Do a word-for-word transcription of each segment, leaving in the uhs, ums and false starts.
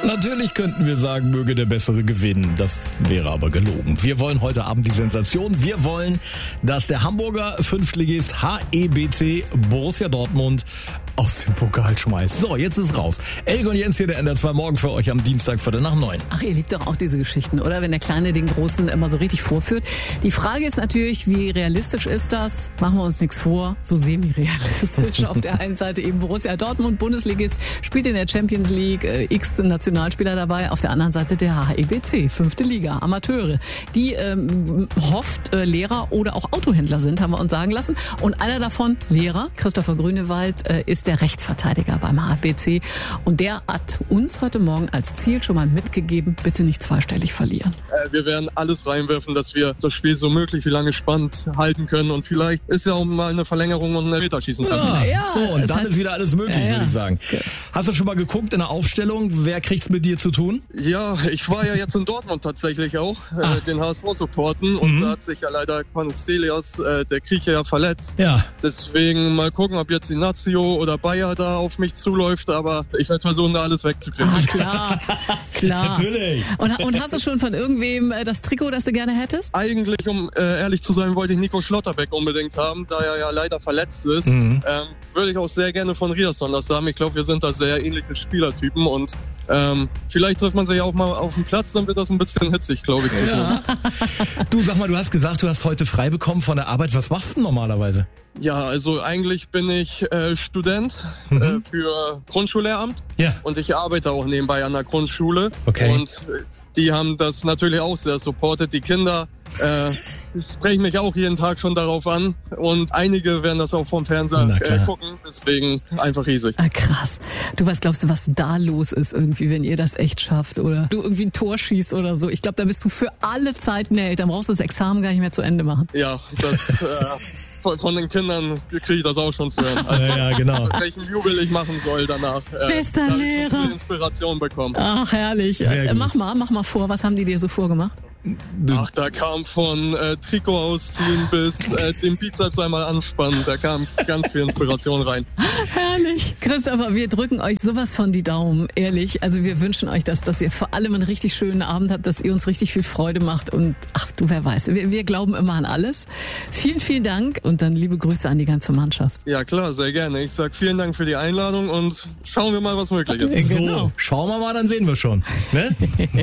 Natürlich könnten wir sagen, möge der Bessere gewinnen. Das wäre aber gelogen. Wir wollen heute Abend die Sensation. Wir wollen, dass der Hamburger Fünftligist H E B C Borussia Dortmund aus dem Pokal schmeißt. So, jetzt ist raus. Elke und Jens hier, der N D R zwei Morgen für euch am Dienstag, Viertel nach neun. Ach, ihr liebt doch auch diese Geschichten, oder? Wenn der Kleine den Großen immer so richtig vorführt. Die Frage ist natürlich, wie realistisch ist das? Machen wir uns nichts vor. So semi-realistisch. Auf der einen Seite eben Borussia Dortmund, Bundesligist, spielt in der Champions League, äh, x Nationalspieler dabei. Auf der anderen Seite der H E B C, fünfte Liga, Amateure. Die ähm, hofft äh, Lehrer oder auch Autohändler sind, haben wir uns sagen lassen. Und einer davon, Lehrer, Christopher Grünewald, äh, ist der Rechtsverteidiger beim H E B C. Und der hat uns heute Morgen als Ziel schon mal mitgegeben, bitte nicht zweistellig verlieren. Äh, wir werden alles reinwerfen, dass wir das Spiel so möglich wie lange spannend halten können. Und vielleicht ist ja auch mal eine Verlängerung und ein Elfmeterschießen dran. Ja, Ja, so, und es dann hat- ist wieder alles möglich, Ja, ja. würde ich sagen. Hast du schon mal geguckt in der Aufstellung, wer kriegt's mit dir zu tun? Ja, ich war ja jetzt in Dortmund tatsächlich auch, Ah. äh, den H S V supporten. Und Mhm. da hat sich ja leider Konstelios, äh, der Grieche, ja verletzt. Ja. Deswegen mal gucken, ob jetzt Inácio oder Bayer da auf mich zuläuft. Aber ich werde versuchen, da alles wegzukriegen. Ah, klar, klar. Natürlich. Und, und hast du schon von irgendwem äh, das Trikot, das du gerne hättest? Eigentlich, um äh, ehrlich zu sein, wollte ich Nico Schlotterbeck unbedingt haben, da er ja leider verletzt ist. Mhm. Ähm, würde ich auch sehr gerne von Riasson das haben. Ich glaube, wir sind da sehr ähnliche Spielertypen und ähm, vielleicht trifft man sich auch mal auf dem Platz, dann wird das ein bisschen hitzig, glaube ich. zu tun. Ja. Du, sag mal, du hast gesagt, du hast heute frei bekommen von der Arbeit. Was machst du denn normalerweise? Ja, also eigentlich bin ich äh, Student Mhm. äh, für Grundschullehramt Ja. und ich arbeite auch nebenbei an der Grundschule. Okay. Und äh, die haben das natürlich auch sehr supportet. Die Kinder äh, sprechen mich auch jeden Tag schon darauf an und einige werden das auch vom Fernseher Na äh, klar. gucken. Deswegen einfach riesig. Ah, krass. Du, was glaubst du, was da los ist irgendwie, wenn ihr das echt schafft oder du irgendwie ein Tor schießt oder so? Ich glaube, da bist du für alle Zeiten der Eltern. Brauchst du das Examen gar nicht mehr zu Ende machen. Ja, das, äh, von, von den Kindern kriege ich das auch schon zu hören. Also, Ja, ja, genau. welchen Jubel ich machen soll danach. Äh, Bester da hab ich Lehrer. schon viel Inspiration bekommen. Ach, herrlich. Sehr Äh, gut. mach mal, mach mal vor. Was haben die dir so vorgemacht? Du, Ach, da kam von äh, Trikot ausziehen bis äh, den Bizeps einmal anspannen. Da kam ganz viel Inspiration rein. Herrlich. Christopher, wir drücken euch sowas von die Daumen, ehrlich. Also wir wünschen euch das, dass ihr vor allem einen richtig schönen Abend habt, dass ihr uns richtig viel Freude macht. Und ach du, wer weiß, wir, wir glauben immer an alles. Vielen, vielen Dank und dann liebe Grüße an die ganze Mannschaft. Ja klar, sehr gerne. Ich sag vielen Dank für die Einladung und schauen wir mal, was möglich ist. so, genau. schauen wir mal, dann sehen wir schon. Ne?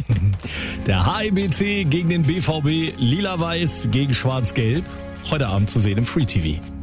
Der H E B C gegen den B V B, lila-weiß gegen schwarz-gelb. Heute Abend zu sehen im Free T V.